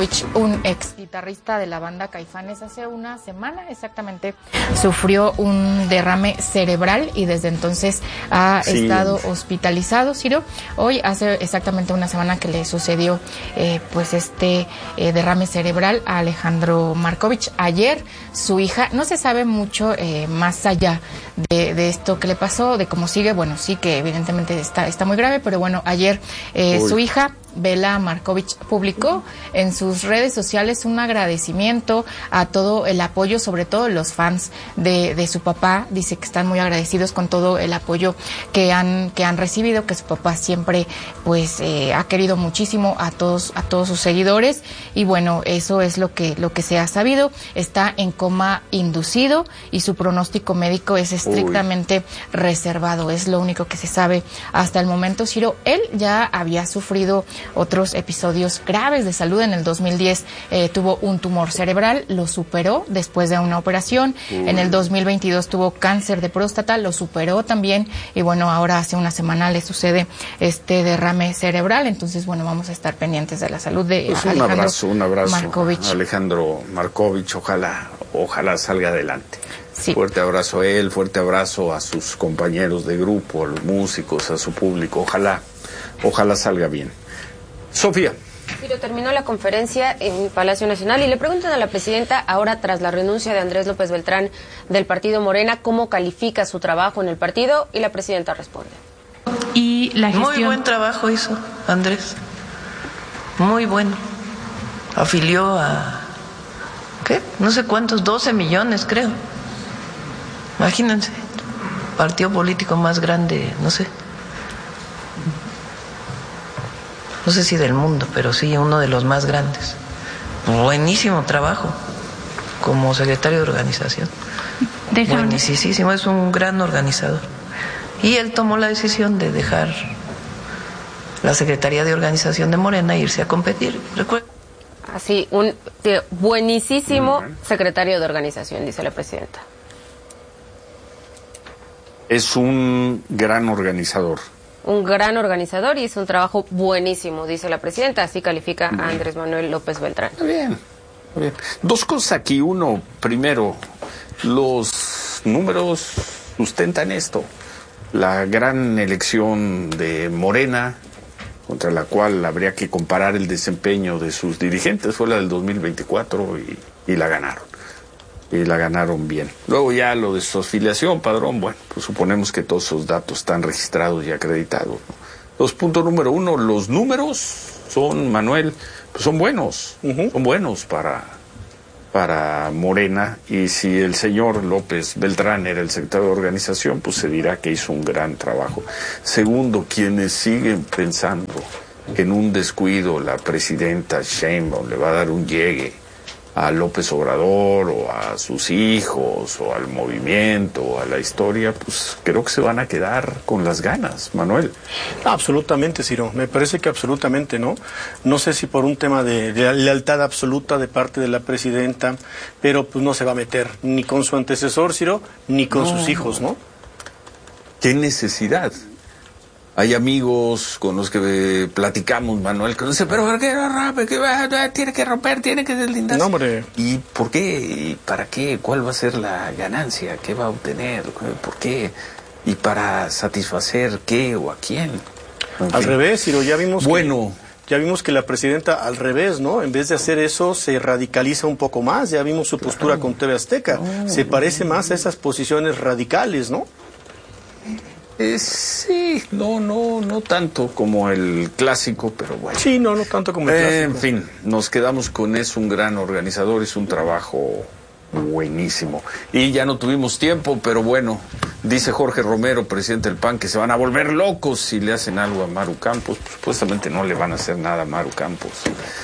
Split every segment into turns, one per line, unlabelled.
Markovich, un ex guitarrista de la banda Caifanes, hace una semana exactamente sufrió un derrame cerebral y desde entonces ha estado hospitalizado, Ciro. Hoy hace exactamente una semana que le sucedió derrame cerebral a Alejandro Markovich. Ayer su hija, no se sabe mucho más allá de esto que le pasó, de cómo sigue. Bueno, sí que evidentemente está muy grave, pero bueno, ayer su hija Bela Markovich publicó en sus redes sociales un agradecimiento a todo el apoyo, sobre todo los fans de su papá. Dice que están muy agradecidos con todo el apoyo que han recibido, que su papá siempre ha querido muchísimo a todos sus seguidores, y bueno, eso es lo que se ha sabido. Está en coma inducido y su pronóstico médico es estrictamente reservado, es lo único que se sabe hasta el momento, Ciro. Él ya había sufrido otros episodios graves de salud. En el 2010 tuvo un tumor cerebral, lo superó después de una operación. En el 2022 tuvo cáncer de próstata, lo superó también, y bueno, ahora hace una semana le sucede este derrame cerebral. Entonces, bueno, vamos a estar pendientes de la salud de
un abrazo
Markovich.
Alejandro Markovich, ojalá salga adelante.
Sí.
Fuerte abrazo a él, fuerte abrazo a sus compañeros de grupo, a los músicos, a su público. Ojalá salga bien. Sofía.
Ciro, terminó la conferencia en Palacio Nacional y le preguntan a la presidenta, ahora tras la renuncia de Andrés López Beltrán del partido Morena, cómo califica su trabajo en el partido, y la presidenta responde.
Y la gestión...
Muy buen trabajo hizo Andrés, muy bueno. Afilió a, no sé cuántos, 12 millones creo. Imagínense, partido político más grande, no sé si del mundo, pero sí uno de los más grandes. Buenísimo trabajo como secretario de organización. Buenísimo, es un gran organizador. Y él tomó la decisión de dejar la Secretaría de Organización de Morena e irse a competir. Recuerda.
Así, un buenísimo secretario de organización, dice la presidenta.
Es un gran organizador.
Un gran organizador y es un trabajo buenísimo, dice la presidenta. Así califica a Andrés Manuel López Beltrán.
Está bien. Dos cosas aquí. Uno, primero, los números sustentan esto. La gran elección de Morena, contra la cual habría que comparar el desempeño de sus dirigentes, fue la del 2024 y la ganaron. Y la ganaron bien. Luego ya lo de su afiliación, padrón, bueno, pues suponemos que todos esos datos están registrados y acreditados, ¿no? Los puntos número uno, los números son, Manuel, pues son buenos, son buenos para Morena, y si el señor López Beltrán era el secretario de organización, pues se dirá que hizo un gran trabajo. Segundo, quienes siguen pensando que en un descuido la presidenta Sheinbaum le va a dar un llegue a López Obrador o a sus hijos o al movimiento o a la historia, pues creo que se van a quedar con las ganas, Manuel.
Absolutamente, Ciro, me parece que absolutamente, ¿no? No sé si por un tema de lealtad absoluta de parte de la presidenta, pero pues no se va a meter ni con su antecesor, Ciro, ni con sus hijos, ¿no?
¿Qué necesidad? Hay amigos con los que platicamos, Manuel, que dicen, pero ¿por qué no rompe? Tiene que romper, tiene que deslindarse.
No, hombre.
¿Y por qué? ¿Y para qué? ¿Cuál va a ser la ganancia? ¿Qué va a obtener? ¿Por qué? ¿Y para satisfacer qué o a quién?
Al revés, Ciro, ya vimos
Ya
vimos que la presidenta, al revés, ¿no? En vez de hacer eso, se radicaliza un poco más. Ya vimos su postura con TV Azteca. Se parece más a esas posiciones radicales, ¿no?
Sí, no tanto como el clásico, pero bueno.
Sí, no tanto como el clásico.
En fin, nos quedamos con es un gran organizador, es un trabajo buenísimo. Y ya no tuvimos tiempo, pero bueno, dice Jorge Romero, presidente del PAN, que se van a volver locos si le hacen algo a Maru Campos. Pues, supuestamente no le van a hacer nada a Maru Campos.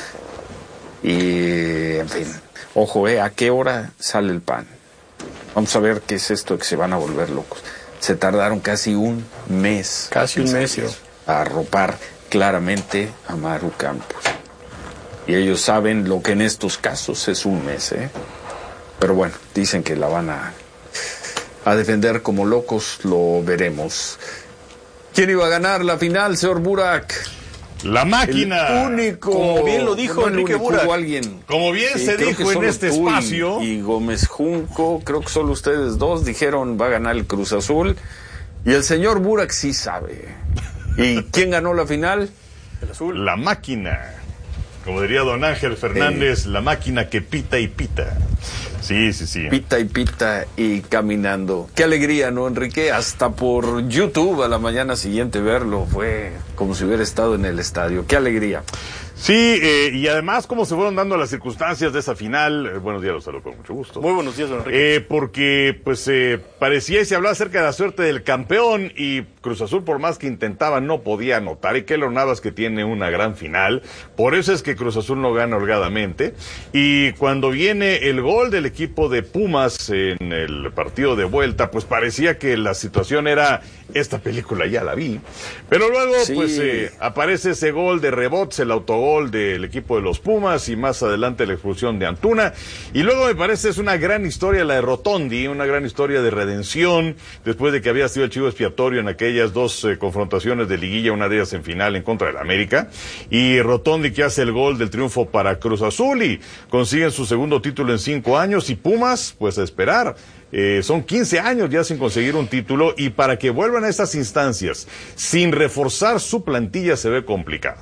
Y, en fin, ojo, ¿a qué hora sale el PAN? Vamos a ver qué es esto de que se van a volver locos. Se tardaron casi un mes. A arropar claramente a Maru Campos. Y ellos saben lo que en estos casos es un mes, ¿eh? Pero bueno, dicen que la van a defender como locos, lo veremos. ¿Quién iba a ganar la final, señor Burak?
La máquina.
El único.
Como bien lo dijo Enrique Burak.
Como bien se dijo en este espacio.
Y Gómez Junco, creo que solo ustedes dos dijeron va a ganar el Cruz Azul. Y el señor Burak sí sabe. ¿Y quién ganó la final?
El Azul.
La máquina. Como diría don Ángel Fernández, la máquina que pita y pita. Sí.
Pita y pita y caminando. Qué alegría, ¿no, Enrique? Hasta por YouTube a la mañana siguiente verlo. Fue como si hubiera estado en el estadio. Qué alegría.
Sí, y además cómo se fueron dando las circunstancias de esa final. Buenos días, los saludo con mucho gusto.
Muy buenos días, don Enrique.
Porque pues parecía y se hablaba acerca de la suerte del campeón y Cruz Azul, por más que intentaba, no podía anotar. Y Keylor Navas, que tiene una gran final, por eso es que Cruz Azul no gana holgadamente. Y cuando viene el gol del equipo de Pumas en el partido de vuelta, pues parecía que la situación era, esta película ya la vi. Pero luego pues aparece ese gol de rebote, el autogol del equipo de los Pumas y más adelante la expulsión de Antuna. Y luego me parece es una gran historia la de Rotondi, una gran historia de redención después de que había sido el chivo expiatorio en aquellas dos confrontaciones de liguilla, una de ellas en final en contra del América. Y Rotondi que hace el gol del triunfo para Cruz Azul y consiguen su segundo título en 5 años y Pumas pues a esperar. Son 15 años ya sin conseguir un título y para que vuelvan a estas instancias sin reforzar su plantilla se ve complicado.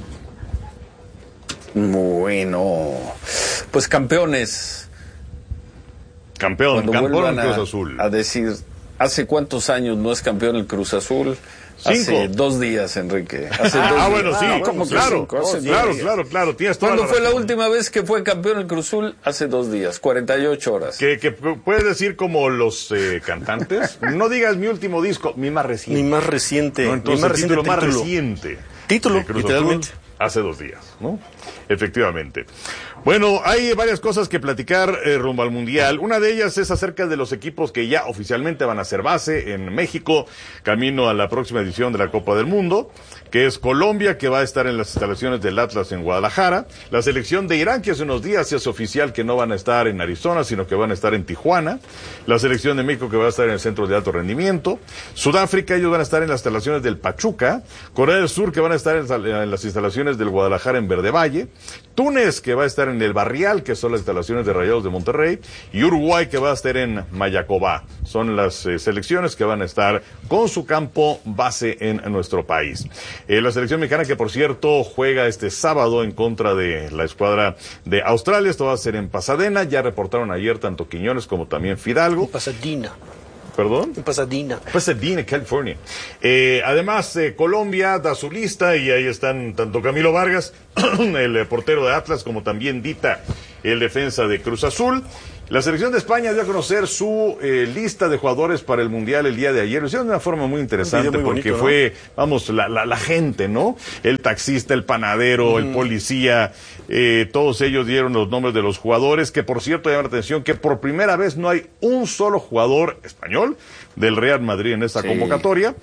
Bueno, pues campeones.
Campeón en Cruz Azul.
A decir, ¿hace cuántos años no es campeón el Cruz Azul?
5.
Hace 2 días, Enrique. Hace 2 días.
Bueno, sí.
¿Cómo que
claro,
5? Hace 2 días.
claro. Tienes toda
¿Cuándo
la
fue la
razón.
última vez que fue campeón el Cruz Azul? Hace 2 días, 48 horas.
Que puedes decir como los cantantes. No digas mi último disco, mi más reciente.
Mi más reciente.
No, entonces,
mi más reciente
título más reciente.
Título,
de Cruz
literalmente.
Azul, hace 2 días, ¿no? Efectivamente. Bueno, hay varias cosas que platicar rumbo al Mundial. Una de ellas es acerca de los equipos que ya oficialmente van a ser base en México, camino a la próxima edición de la Copa del Mundo, que es Colombia, que va a estar en las instalaciones del Atlas en Guadalajara. La selección de Irán, que hace unos días se hace oficial que no van a estar en Arizona, sino que van a estar en Tijuana. La selección de México, que va a estar en el Centro de Alto Rendimiento. Sudáfrica, ellos van a estar en las instalaciones del Pachuca. Corea del Sur, que van a estar en las instalaciones del Guadalajara en Verde Valle. Túnez, que va a estar en el Barrial, que son las instalaciones de Rayados de Monterrey, y Uruguay, que va a estar en Mayacobá. Son las selecciones que van a estar con su campo base en nuestro país. La selección mexicana, que por cierto juega este sábado en contra de la escuadra de Australia, esto va a ser en Pasadena, ya reportaron ayer tanto Quiñones como también Fidalgo.
Pasadena.
¿Perdón?
En Pasadena.
Pasadena, California. Además, Colombia da su lista y ahí están tanto Camilo Vargas, el portero de Atlas, como también Dita, el defensa de Cruz Azul. La selección de España dio a conocer su lista de jugadores para el Mundial el día de ayer. Lo hicieron de una forma muy interesante muy porque bonito, ¿no? Fue, vamos, la gente, ¿no? El taxista, el panadero, el policía, todos ellos dieron los nombres de los jugadores, que por cierto llama la atención que por primera vez no hay un solo jugador español del Real Madrid en esta convocatoria.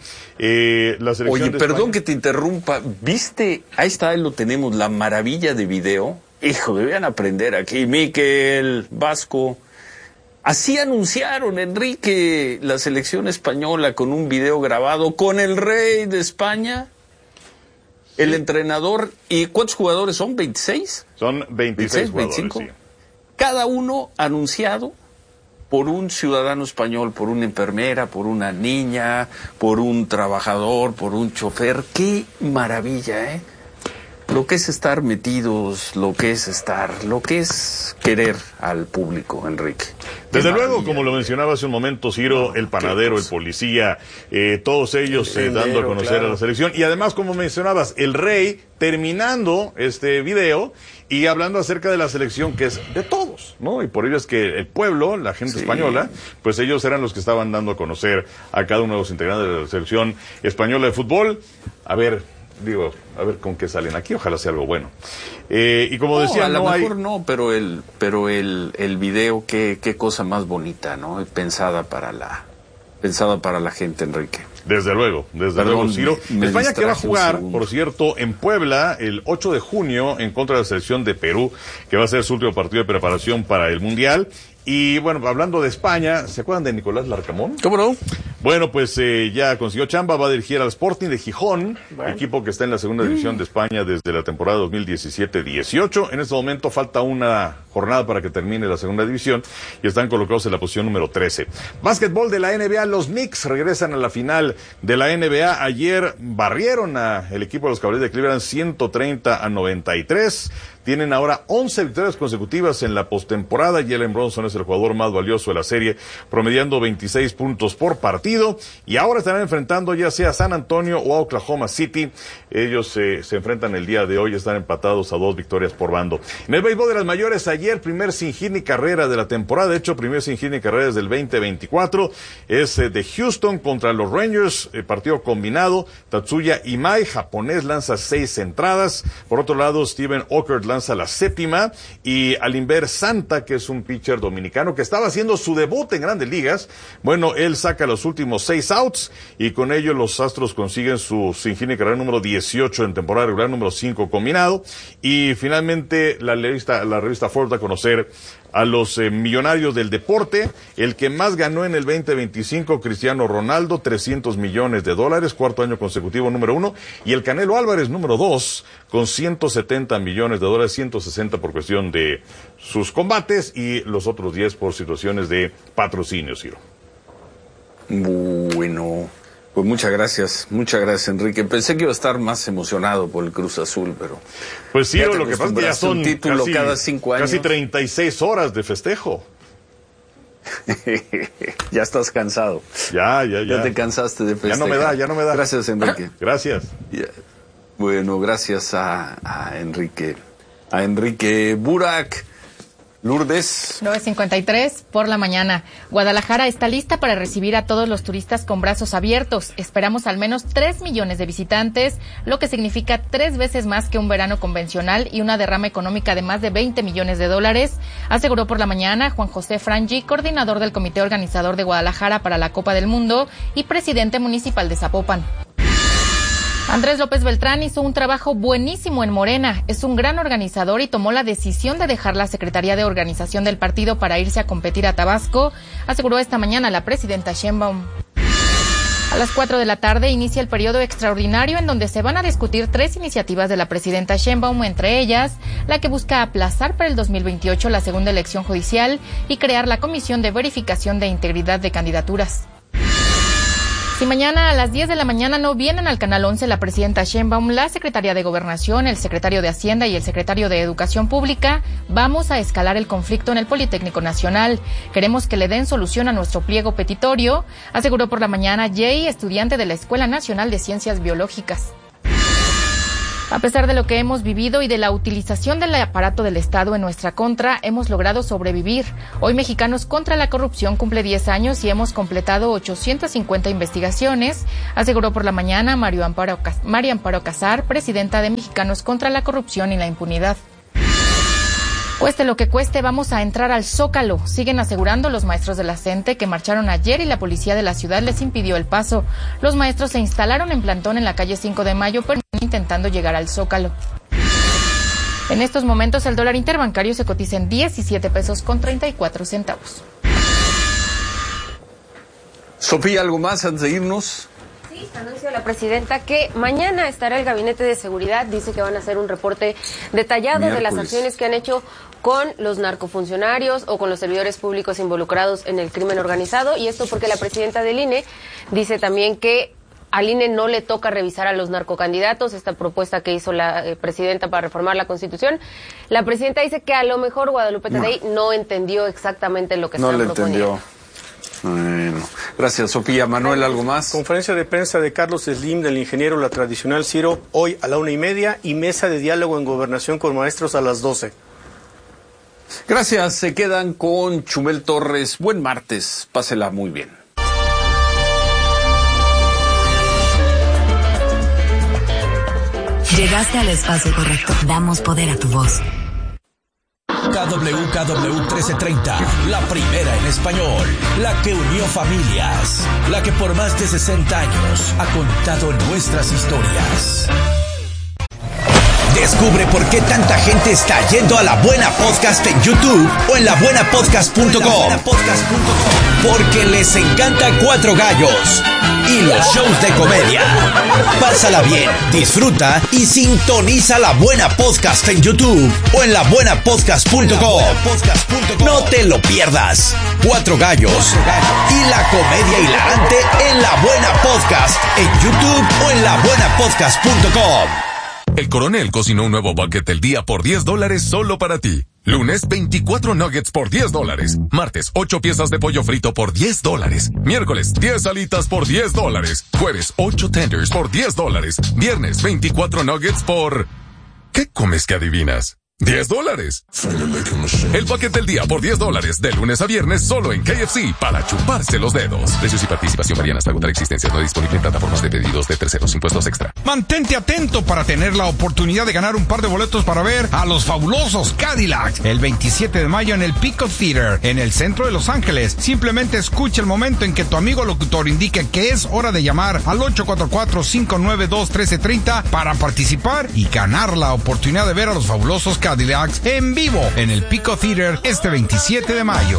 La selección
Oye,
de
perdón
España...
que te interrumpa. ¿Viste? Ahí está, ahí lo tenemos, la maravilla de video. Hijo, debían aprender aquí, Miquel, Vasco. Así anunciaron, Enrique, la selección española con un video grabado con el rey de España, el entrenador. ¿Y cuántos jugadores son? ¿26?
Son 26 jugadores, 25. Sí.
Cada uno anunciado por un ciudadano español, por una enfermera, por una niña, por un trabajador, por un chofer. ¡Qué maravilla, eh! Lo que es estar metidos, lo que es querer al público, Enrique.
Desde luego, como lo mencionaba hace un momento Ciro, el panadero, el policía, todos ellos dando a conocer a la selección. Y además, como mencionabas, el rey terminando este video y hablando acerca de la selección que es de todos, ¿no? Y por ello es que el pueblo, la gente española, pues ellos eran los que estaban dando a conocer a cada uno de los integrantes de la selección española de fútbol. A ver con qué salen aquí, ojalá sea algo bueno. Y como decía,
a lo mejor no, pero el video, qué cosa más bonita, ¿no? Pensada para la gente, Enrique.
Desde luego, Ciro. España que va a jugar, por cierto, en Puebla el 8 de junio en contra de la selección de Perú, que va a ser su último partido de preparación para el Mundial. Y bueno, hablando de España, ¿se acuerdan de Nicolás Larcamón?
¿Cómo no?
Bueno, pues ya consiguió chamba, va a dirigir al Sporting de Gijón, equipo que está en la segunda división de España desde la temporada 2017-18. En este momento falta una jornada para que termine la segunda división y están colocados en la posición número 13. Básquetbol de la NBA, los Knicks regresan a la final de la NBA. Ayer barrieron al equipo de los Cavaliers de Cleveland 130-93. Tienen ahora 11 victorias consecutivas en la postemporada. Jalen Brunson es el jugador más valioso de la serie, promediando 26 puntos por partido. Y ahora estarán enfrentando ya sea a San Antonio o a Oklahoma City. Ellos se enfrentan el día de hoy, están empatados a 2 victorias por bando. En el béisbol de las mayores, ayer primer sin hit ni carrera de la temporada. De hecho, primer sin hit ni carrera desde el 2024. Es de Houston contra los Rangers, partido combinado. Tatsuya Imai, japonés, lanza 6 entradas. Por otro lado, Steven Ockert lanza la 7ª, y Alimber Santa, que es un pitcher dominicano que estaba haciendo su debut en Grandes Ligas, bueno, él saca los últimos 6 outs, y con ello los Astros consiguen su sin hit ni carrera número 18 en temporada regular, número 5 combinado, y finalmente la revista Forbes da a conocer a los millonarios del deporte. El que más ganó en el 2025, Cristiano Ronaldo, $300 millones, cuarto año consecutivo número 1, y el Canelo Álvarez número 2, con $170 millones, 160 por cuestión de sus combates y los otros 10 por situaciones de patrocinio, Ciro.
Bueno, pues muchas gracias, Enrique. Pensé que iba a estar más emocionado por el Cruz Azul, pero...
Pues sí, lo que pasa es que ya son
título cada 5 años.
Casi 36 horas de festejo.
Ya estás cansado.
Ya
te cansaste de festejar.
Ya no me da.
Gracias, Enrique.
Gracias.
Bueno, gracias a Enrique. A Enrique Burak. Lourdes.
9:53 por la mañana. Guadalajara está lista para recibir a todos los turistas con brazos abiertos. Esperamos al menos 3 millones de visitantes, lo que significa 3 veces más que un verano convencional y una derrama económica de más de $20 millones, aseguró por la mañana Juan José Frangi, coordinador del comité organizador de Guadalajara para la Copa del Mundo y presidente municipal de Zapopan. Andrés López Beltrán hizo un trabajo buenísimo en Morena. Es un gran organizador y tomó la decisión de dejar la Secretaría de Organización del partido para irse a competir a Tabasco, aseguró esta mañana la presidenta Sheinbaum. A las 4 de la tarde inicia el periodo extraordinario en donde se van a discutir 3 iniciativas de la presidenta Sheinbaum, entre ellas la que busca aplazar para el 2028 la segunda elección judicial y crear la Comisión de Verificación de Integridad de Candidaturas. Si mañana a las 10 de la mañana no vienen al Canal 11 la presidenta Sheinbaum, la secretaria de Gobernación, el secretario de Hacienda y el secretario de Educación Pública, vamos a escalar el conflicto en el Politécnico Nacional. Queremos que le den solución a nuestro pliego petitorio, aseguró por la mañana Jay, estudiante de la Escuela Nacional de Ciencias Biológicas. A pesar de lo que hemos vivido y de la utilización del aparato del Estado en nuestra contra, hemos logrado sobrevivir. Hoy Mexicanos contra la Corrupción cumple 10 años y hemos completado 850 investigaciones, aseguró por la mañana María Amparo Casar, presidenta de Mexicanos contra la Corrupción y la Impunidad. Cueste lo que cueste, vamos a entrar al Zócalo, siguen asegurando los maestros de la CENTE que marcharon ayer y la policía de la ciudad les impidió el paso. Los maestros se instalaron en plantón en la calle 5 de Mayo, pero intentando llegar al Zócalo. En estos momentos el dólar interbancario se cotiza en 17 pesos con 34 centavos.
Sofía, ¿algo más antes de irnos?
Sí, anunció la presidenta que mañana estará el Gabinete de Seguridad. Dice que van a hacer un reporte detallado de las acciones que han hecho con los narcofuncionarios o con los servidores públicos involucrados en el crimen organizado. Y esto porque la presidenta del INE dice también que al INE no le toca revisar a los narcocandidatos, esta propuesta que hizo la presidenta para reformar la Constitución. La presidenta dice que a lo mejor Guadalupe Tadei no entendió exactamente lo que están proponiendo.
Bueno, gracias, Sofía. Manuel, ¿algo más?
Conferencia de prensa de Carlos Slim, del ingeniero La Tradicional, Ciro, hoy a la 1:30, y mesa de diálogo en Gobernación con maestros a las 12.
Gracias, se quedan con Chumel Torres. Buen martes, pásela muy bien.
Llegaste al espacio correcto. Damos poder a tu voz.
KWKW 1330, la primera en español, la que unió familias, la que por más de 60 años ha contado nuestras historias. Descubre por qué tanta gente está yendo a La Buena Podcast en YouTube o en labuenapodcast.com. Porque les encanta Cuatro Gallos y los shows de comedia. Pásala bien, disfruta y sintoniza La Buena Podcast en YouTube o en labuenapodcast.com. No te lo pierdas. Cuatro Gallos y la comedia hilarante en La Buena Podcast en YouTube o en labuenapodcast.com.
El Coronel cocinó un nuevo bucket del día por $10 solo para ti. Lunes, 24 nuggets por $10. Martes, 8 piezas de pollo frito por $10. Miércoles, 10 alitas por $10. Jueves, 8 tenders por $10. Viernes, 24 nuggets por... ¿Qué comes que adivinas? $10. El bucket del día por $10, de lunes a viernes, solo en KFC, para chuparse los dedos. Precios y participación varían hasta agotar existencias. No disponible en plataformas de pedidos de terceros. Impuestos extra.
Mantente atento para tener la oportunidad de ganar un par de boletos para ver a los fabulosos Cadillacs el 27 de mayo en el Pico Theater, en el centro de Los Ángeles. Simplemente escucha el momento en que tu amigo locutor indique que es hora de llamar al 844-592-1330 para participar y ganar la oportunidad de ver a los fabulosos Cadillacs en vivo en el Pico Theater este 27 de mayo.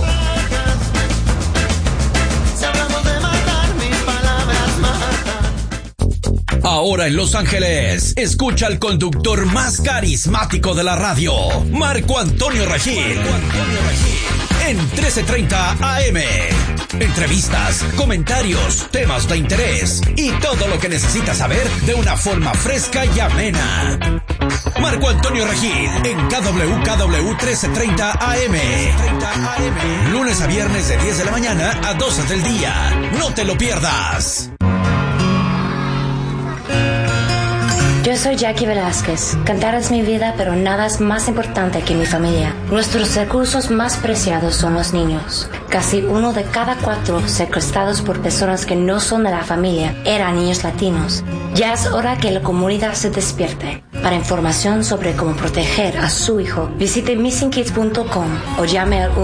Ahora en Los Ángeles, escucha al conductor más carismático de la radio, Marco Antonio Regil. En 1330 AM. Entrevistas, comentarios, temas de interés y todo lo que necesitas saber de una forma fresca y amena. Marco Antonio Regil en KWKW 1330 AM. Lunes a viernes de 10 de la mañana a 12 del día. No te lo pierdas.
Yo soy Jackie Velázquez. Cantar es mi vida, pero nada es más importante que mi familia. Nuestros recursos más preciados son los niños. Casi 1 de cada 4 secuestrados por personas que no son de la familia eran niños latinos. Ya es hora que la comunidad se despierte. Para información sobre cómo proteger a su hijo, visite missingkids.com o llame al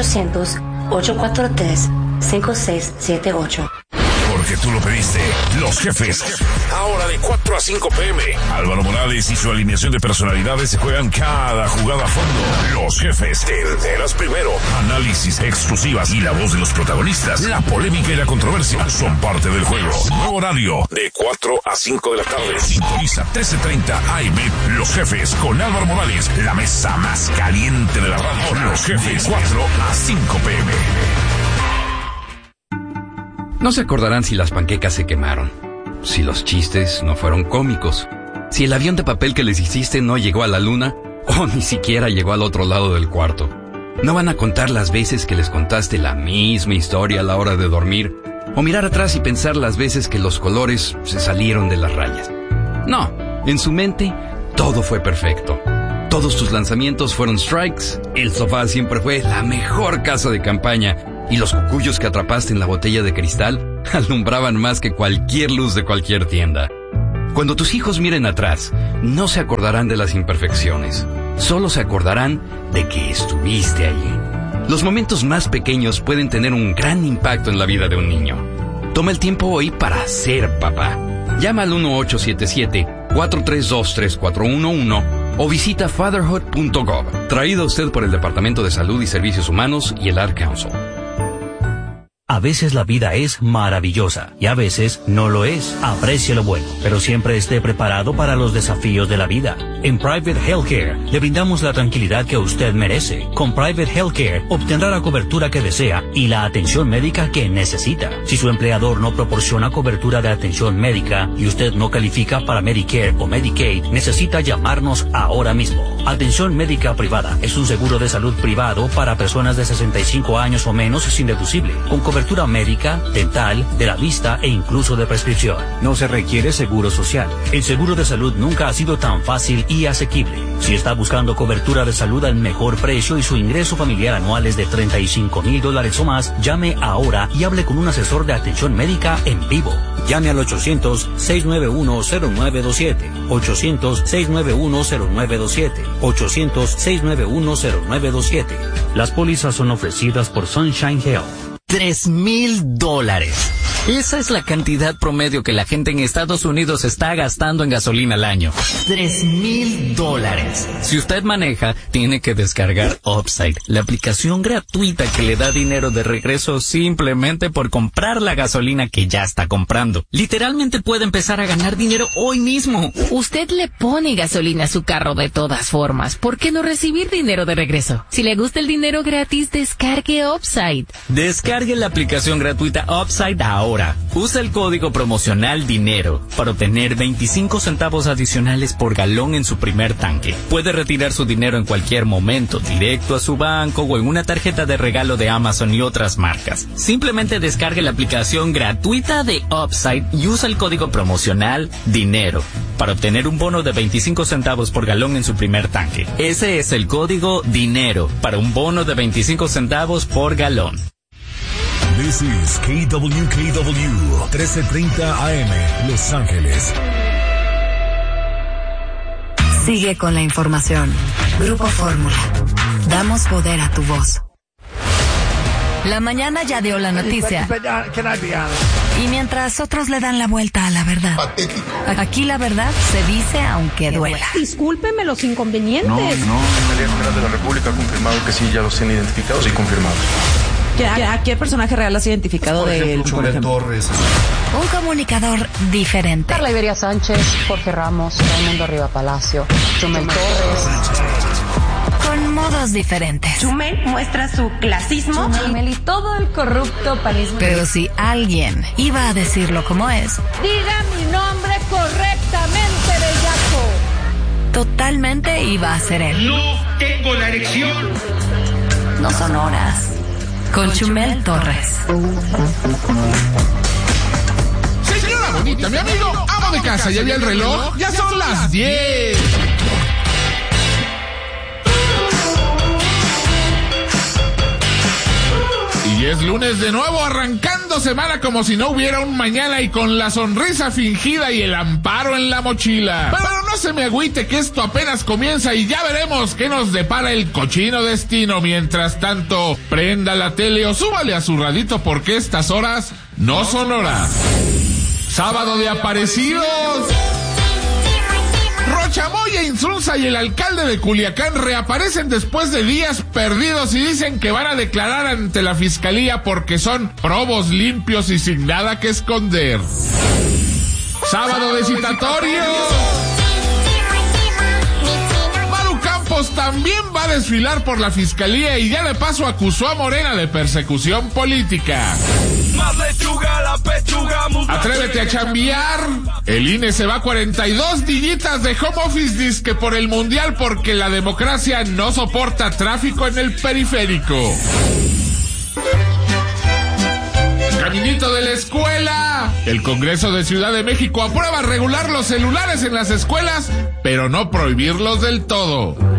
1-800-843-5678.
Porque tú lo pediste. Los Jefes. Ahora de 4 a 5 p.m. Álvaro Morales y su alineación de personalidades se juegan cada jugada a fondo. Los Jefes. Te enteras primero. Análisis, exclusivas y la voz de los protagonistas. La polémica y la controversia son parte del juego. Nuevo horario de 4 a 5 de la tarde. Sintoniza 1330 AM. Los Jefes con Álvaro Morales. La mesa más caliente de la radio. Los Jefes. 4 a 5 p.m.
No se acordarán si las panquecas se quemaron, si los chistes no fueron cómicos, si el avión de papel que les hiciste no llegó a la luna o ni siquiera llegó al otro lado del cuarto. No van a contar las veces que les contaste la misma historia a la hora de dormir o mirar atrás y pensar las veces que los colores se salieron de las rayas. No, en su mente todo fue perfecto. Todos tus lanzamientos fueron strikes, el sofá siempre fue la mejor casa de campaña y los cucuyos que atrapaste en la botella de cristal alumbraban más que cualquier luz de cualquier tienda. Cuando tus hijos miren atrás, no se acordarán de las imperfecciones, solo se acordarán de que estuviste allí. Los momentos más pequeños pueden tener un gran impacto en la vida de un niño. Toma el tiempo hoy para ser papá. Llama al 1877-432-3411 o visita fatherhood.gov. Traído a usted por el Departamento de Salud y Servicios Humanos y el Ad Council.
A veces la vida es maravillosa y a veces no lo es. Aprecie lo bueno, pero siempre esté preparado para los desafíos de la vida. En Private Healthcare le brindamos la tranquilidad que usted merece. Con Private Healthcare obtendrá la cobertura que desea y la atención médica que necesita. Si su empleador no proporciona cobertura de atención médica y usted no califica para Medicare o Medicaid, necesita llamarnos ahora mismo. Atención médica privada es un seguro de salud privado para personas de 65 años o menos sin deducible, con cobertura médica, dental, de la vista e incluso de prescripción. No se requiere seguro social. El seguro de salud nunca ha sido tan fácil y asequible. Si está buscando cobertura de salud al mejor precio y su ingreso familiar anual es de $35,000 o más, llame ahora y hable con un asesor de atención médica en vivo. Llame al 800-691-0927. 800-691-0927. 800-691-0927. Las pólizas son ofrecidas por Sunshine Health.
$3,000. Esa es la cantidad promedio que la gente en Estados Unidos está gastando en gasolina al año. $3,000. Si usted maneja, tiene que descargar Upside, la aplicación gratuita que le da dinero de regreso simplemente por comprar la gasolina que ya está comprando. Literalmente puede empezar a ganar dinero hoy mismo.
Usted le pone gasolina a su carro de todas formas. ¿Por qué no recibir dinero de regreso? Si le gusta el dinero gratis, descargue Upside.
Descargue la aplicación gratuita Upside ahora. Usa el código promocional DINERO para obtener 25 centavos adicionales por galón en su primer tanque. Puede retirar su dinero en cualquier momento, directo a su banco o en una tarjeta de regalo de Amazon y otras marcas. Simplemente descargue la aplicación gratuita de Upside y usa el código promocional DINERO para obtener un bono de 25 centavos por galón en su primer tanque. Ese es el código DINERO para un bono de 25 centavos por galón.
This is KWKW 1330 AM, Los Ángeles.
Sigue con la información. Grupo Fórmula. Damos poder a tu voz. La mañana ya dio la noticia. Y mientras otros le dan la vuelta a la verdad, aquí la verdad se dice aunque duela.
Discúlpeme los inconvenientes.
No, la Fiscalía General de la República ha confirmado que sí, ya los tienen identificados y confirmados.
¿A qué personaje real has identificado de él?
Chumel Torres.
Un comunicador diferente.
Carla Iberia Sánchez, Jorge Ramos, Raimundo Riva Palacio, Chumel Torres.
Con modos diferentes.
Chumel muestra su clasismo.
Chumel y todo el corrupto panismo.
Pero si alguien iba a decirlo como es,
diga mi nombre correctamente, bellaco.
Totalmente iba a ser él.
No tengo la erección.
No son horas. Con Chumel Torres.
Señora bonita, mi amigo, amo de casa, ¿ya vi el reloj? Ya son las 10. Y es lunes de nuevo, arrancando semana como si no hubiera un mañana y con la sonrisa fingida y el amparo en la mochila. Pero no se me agüite que esto apenas comienza y ya veremos qué nos depara el cochino destino. Mientras tanto, prenda la tele o súbale a su radito porque estas horas no son horas. Sábado de aparecidos. Rochamoya, Insulza y el alcalde de Culiacán reaparecen después de días perdidos y dicen que van a declarar ante la fiscalía porque son probos limpios y sin nada que esconder. Sábado de citatorio. Maru Campos también va a desfilar por la fiscalía y ya de paso acusó a Morena de persecución política.
Más lechuga, la pechuga,
atrévete a chambear. El INE se va 42 dillitas de home office disque por el mundial porque la democracia no soporta tráfico en el periférico. Caminito de la escuela. El Congreso de Ciudad de México aprueba regular los celulares en las escuelas, pero no prohibirlos del todo.